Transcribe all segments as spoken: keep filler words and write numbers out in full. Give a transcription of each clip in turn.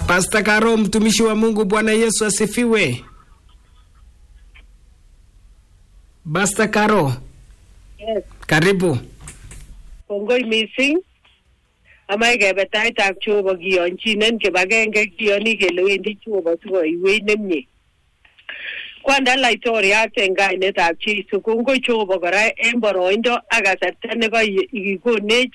Pastor Karo, mtumishi wa Mungu, Bwana Yesu asifiwe. Pastor Karo. Yes. Karibu. Kongoi missing. Amai kebe taitab Jehova kiyonchinen kibagenge kiyoni kele wendi Jehova sikoiwei nemie. Kwanda laitoriat en kainetab Jesu kongoi Jehova kora en boroindo ak kasarta nekoikonech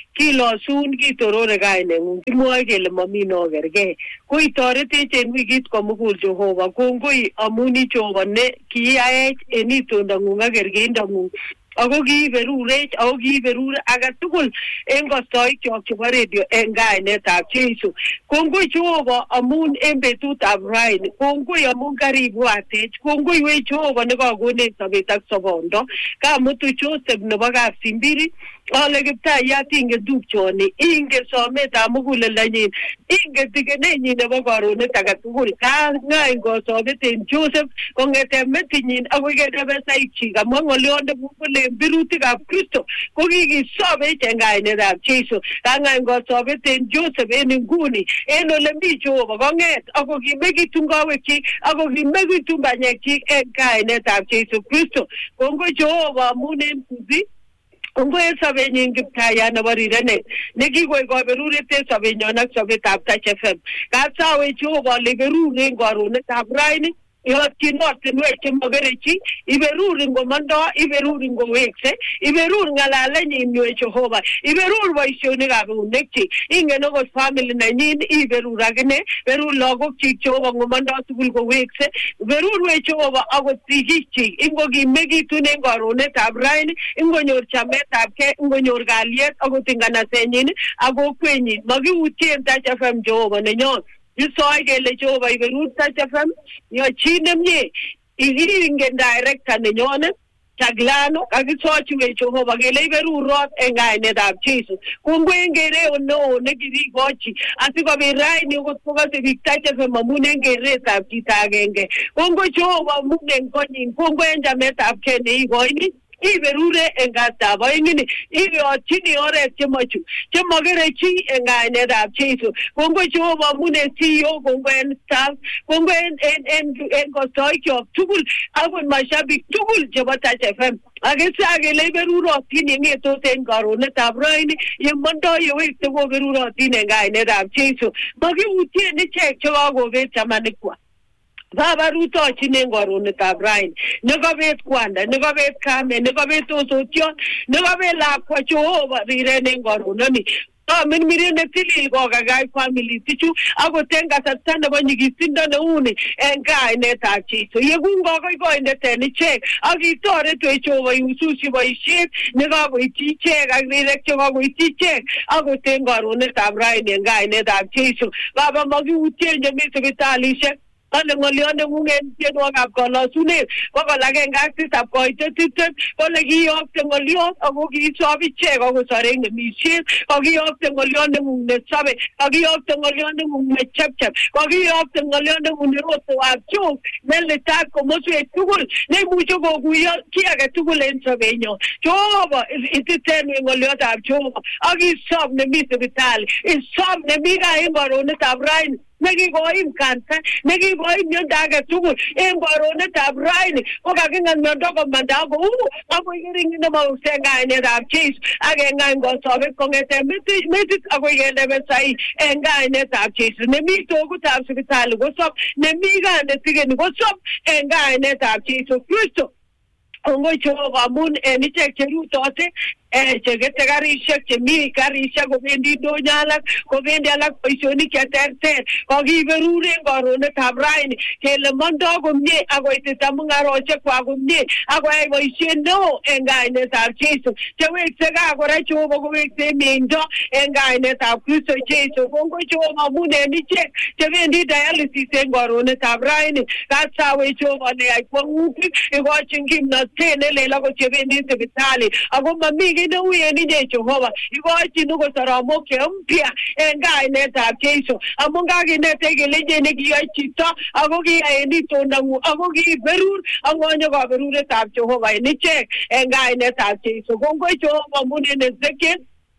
kilosun kitorore kaineng'ung kimwoe kele momi nokergei koi toretech en wikit komugul Jehova kongoi amun i Jehova ne kiyaech en itondang'ung ak kerkeindang'ung ako kiiberurech ako kiiberure age tugul en kostoikyok chebo radio en kainetab Jesu. Kongoi Jehova amun en betutab raini, kongoi amun karibwatech, kongoi we Jehova nekakonech sobet ak sobondo, kamutu Joseph nebo Kapsimbiri, ale Kiptayat ingen tupchoni, ingen sometab muguleldanyin, ingen tigenenyin nebo karonet age tugul, kang'any kosobet en Joseph kong'eten metinyin akoi kebebertaikchik amwa ng'olionde kole birutikab Kristo ko kikisobech en kainetab Jesu. Kang'any kosobet en Joseph en inguni en ole mi Jehova kong'et ako kimekitun kawekchik ako kimekitun banyekchik en kainetab Jesu Kristo. Kongoi Jehova amun en kuzi kongoi en sobenyin Kiptayat nebo rirenet nekikoi koberuret en sobenyon ak sobetab Touch F M. Kasawe Jehova ole beruren karonetab raini yotyin ortinwek chemokerechi, iberur ingomando, iberur ingowekse, iberur ng'alalenyin we Jehova, iberur boisionikab eunekchik, ingen okot family nenyin, iberur akine, berur lagokchik Jehova ngomando tugul kowekse, berur we Jehova akot sigikchik, ingokimekitun en karonetab raini, ingonyor chametabgei, ingonyor kalyet akot nganasenyin ak kokwenyin, makiutien Touch F M Jehova nenyon. Isoi kele Jehova iberur Touch F M yochi nemie ingen director nenyone Taglano kakisochi we Jehova kele iberurot en kainetab Jesu. Kongoi en kereo neo nekirikochi asikobit raini okot kokose biik Touch F M amun en keretab chito agenge. Kongoi Jehova amun en konyin, kongoi en chametabgei neikoini iberure en katab oeng'ini, iyochini oret chemochu chemokerechi en kainetab Jesu. Kongoi Jehova amun en C E O, kongoi en staff, kongoi en en en en kostoikyok tugul akot mashabik tugul chebo Touch F M. Akisa kele iberurotin yeng'etos en karonetab raini yemondoi yewekse koberurotin en kainetab Jesu. Makiutien ichek chekakobet chamanikwa. Baba rutochin en karonetab raini, nekabet kwanda, nekabet kame, nekabet osotion, nekabet lakwa Jehova riren en karononi. Amen mirene tilil kokakai family tichu akot en kasarta nebo nyikisindo neuni en kainetab Jesu. Yekungokoi koindet en ichek akitoret we Jehova iususi boisiet nekakoityi ichek ak rirek chekakoityi ichek akot en karonetab raini en kainetab Jesu. Baba makiutien chemi sipitalisiek ale ng'olionde ng'ung en tienwogikab kalosunet bokol agenge ak tisab koitet tiptem kole kiyokte ng'oliot ako kiisob ichek akosor en ng'emisiet, kakiyokte ng'olionde ng'ung nesobe, kakiyokte ng'olionde ng'ung nechepchep, kakiyokte ng'olionde ng'ung nerotowab chok neletat komoswek tugul neimuche kokuyo ki age tugul en sobenyon. Jehova ititen ng'oliotab Jehova ak isob nemi sipitali, isob nemi gaa en karonetab raini nekikoim kansa, nekikoim miondo age tugul en karonetab raini kokaking'at miondo komanda ako uu akoi kering nemause en kainetab Jesu akeng'any kosobet kong'eten metit akoi kelebesai en kainetab Jesu. Nemi tokutab sipitali kosob, nemi gaa netikeni kosob en kainetab Jesu Kristo. Kongoi Jehova amun en ichek cherutote eh chekete karishek chemi karishek kobendi ndonyo alak kobendi alak boisionik cheterter kokiberuren karonetab raini kele mondoo komie akoitita mung'arosiekwak komie akoyai boisiet neo en kainetab Jesu. Chewekse gaa kora Jehova kowekse mieindo en kainetab Kristo Jesu. Kongoi Jehova amun en ichek chebendi dialysis en karonetab raini kasawe Jehova neyai kwong'utik ikochin kimnotet nelel akot chebendi sipitali ako mami Ine inye Jehova ikochin okot soromok mpya en kainetab Jesu amun kakinete kele inye nekiyoe chito ako kiyai en itondang'ung ako kiberur akonye kaberuretab Jehova en ichek en kainetab Jesu. Kongoi Jehova amun en Ezekiel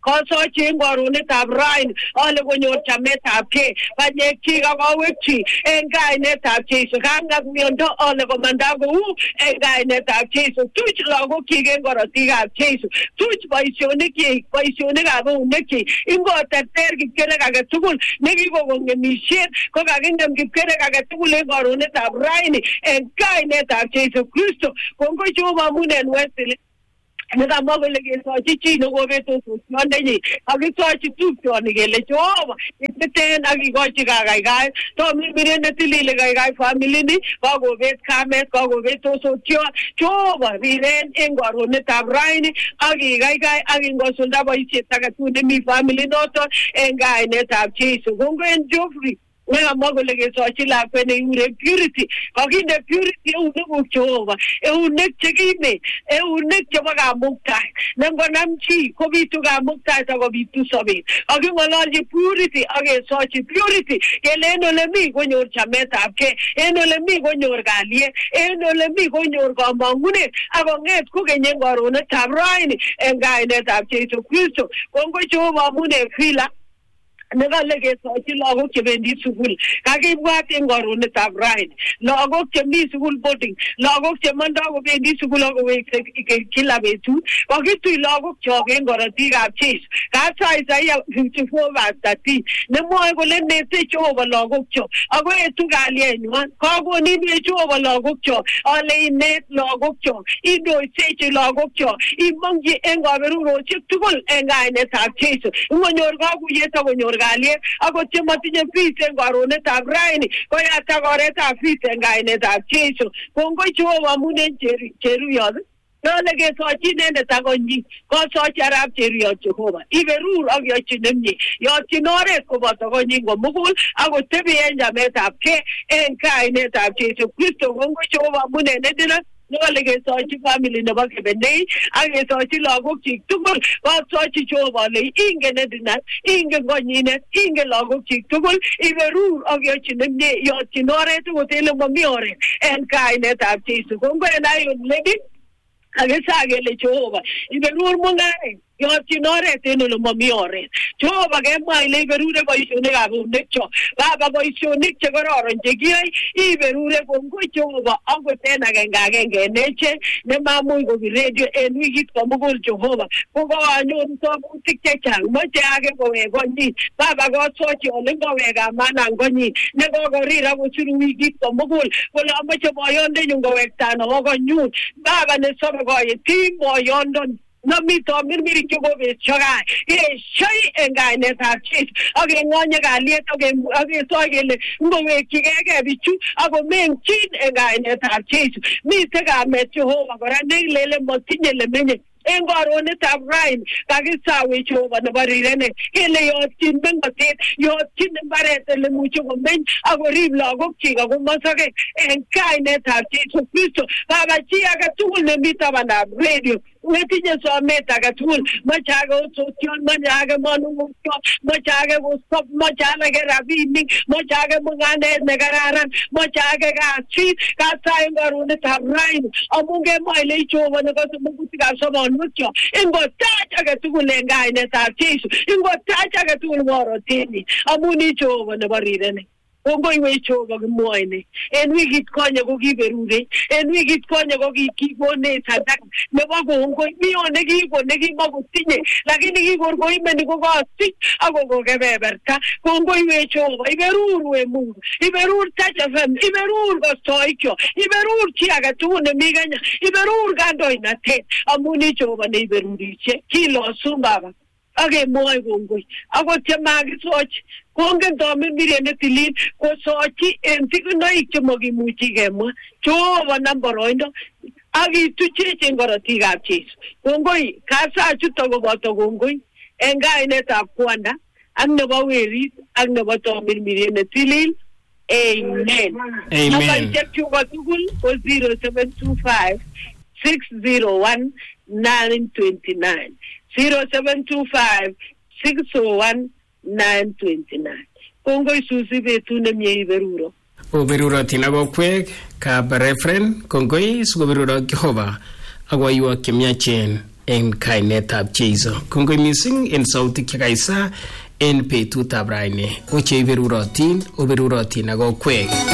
kosochi eng karonetab raini ale konyor chametab kei banyekchik ak kawekchik eng kainetab Jeiso kang'at miondo ale komanda kou eng kainetab Jeiso tuch lagokchik eng korotikab Jeiso tuch boisionikchik boisionikab eunekchik ingoterter kipkerek age tugul nekikokon ng'emishet ko kaking'em kipkerek age tugul eng karonetab raini eng kainetab Jeiso Kristo kongoi Jehova amun en Wesley nekamwa kole kesochi chi nekobetos osnondenyi akisochi tupchoni kele Jehova iteten akikochi kakaikai tomirmiret netilile kaikai familini kakobet kamet kakobet osotiot Jehova riren eng karonetab raini akikaikai akingosulda boisiet age tugul nemi family noton eng kainetab Jeiso kongoi en Geoffrey nekamwa kole kesochi lakwet nekikure Purity kakinde Purity eunekuk Jehova eunek chekimen eunek chebo kamuktaet nengonam chi kobitu kamuktaet akobitu sobet aking'ololchi Purity akesochi Purity kele en ole mi konyor chametab kei en ole mi konyor kalyet en ole mi konyor kamang'unet akong'et kokeny eng karonetab raini eng kainetab Jeiso Kristo kongoi Jehova amun en Villa nekale kesochi lagok chebendi sukul kakibwat eng karonetab raini lagok chemi sukul boarding lagok chemondoi kobendi sukul akowekse kila betut kakitui lagok chok eng korotikab Jeiso kasa Isaiah fifty-four verse thirteen nemwoe kole nete Jehova lagok chok ako etu kalyenywan kakoninwech Jehova lagok chok ale inet lagok chok indoisechi lagok chok imongchi eng kaberuroshek tugul eng kainetab Jeiso ngonyor kakuyet akonyor kalyet akot chematinye fees eng karonetab raini koyata koretab fees eng kainetab Jeiso kongoi Jehova amun en cheruyot Yole kesochi inendet akonyi kosochi arap Cheruyot Jehova iberur ak yochi nemie yochin oret koboto konyi komugul akotebi en chametab kei eng kainetab Jeiso Kristo kongoi Jehova amun en Edina Nole kesochi family nebo Kebenei akesochi lagokchik tugul kosochi Jehova le ingen Edina ingen konyinet ingen lagokchik tugul iberur ak yochi nemie yochin oret kotele momi oret en kainetab Jeiso kongoi en Iron Lady akisakele Jehova iberur mung'aret yochin oret en ole momi oret Jehova kemwa ile iberure boisionikab eunek chok baba boisionik chekororon chekiyoe iberure kongoi Jehova akot en agenge agenge en echek nemamuch kobir redio en wikit komugul Jehova kokanyoru tobutik chechang moche age kowek konyin baba kosochi ole ngowek amanan konyin nekokorir akosiru wikit komugul kole amoche boyondenyu kowektan awo konyun baba nesobe koyetim boyondon Namito mirmiri chokobet chokai yeshoi eng kainetab Jeiso akeng'onye kalyet akesoi kele ngowekchigei bichu akomengchin eng kainetab Jeiso mite kamet Jehova kora neilele motinye lemenye eng karonetab raini kakisawe Jehova nebo rirenet kele yotyin mengotet yotyin mbaret ele muche komeny akorib lagokchik akomosokek eng kainetab Jeiso Kristo baba chi age tugul nemi tabandab radio wetinye somet age tugul moche age osotion moche age manung'utyot moche age kosop moche age rabinik moche age mung'anet nekararan moche age kasit kasa eng karonetab raini amun kemwa ile Jehova nekose magutikab sobonwekchok ingotach age tugul eng kainetab Jeiso ingotach age tugul borotenyi amun i Jehova nebo rirenet kongoi Jehova kimwoine en wikit konye ko kiberure en wikit konye ko kikonech sadaka nebo kongoi mio nekiko nekimakotinye lakini kikorkoimeni kokosich akoko kebeberta kongoi we Jehova iberur we Mungu iberur Touch F M iberur kostoikyo iberur chi age tugul nemi Kenya iberur kandoinatet amun i Jehova neiberurishe kilosun baba akemwoe kongoi akot chemakisochi kongen tomirmiret netilil kosochi en tikunoik chemakimuchi kemwa Jehova nam boroindo akituchech eng korotikab Jeiso kongoi kasa chuto koboto kongoi eng kainetab kwanda ak nebo werit ak nebo tomirmiret netilil amen amen chuko tugul ko zero seven two five six zero one nine two nine zero seven two five six zero one nine two nine kongoi susi betu nemie iberuro oberurotin akokwek kab referen kongoi sikoberuro Jehova akoiwok chemiachen en kainetab Jeiso. Kongoi mising en sautik chekaisa en betutab raini. Oche iberurotin, oberurotin ako kwek.